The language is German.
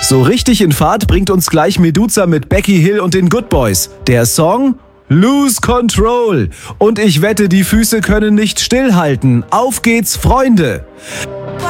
So richtig in Fahrt bringt uns gleich Meduza mit Becky Hill und den Good Boys. Der Song Lose Control. Und ich wette, die Füße können nicht stillhalten. Auf geht's, Freunde!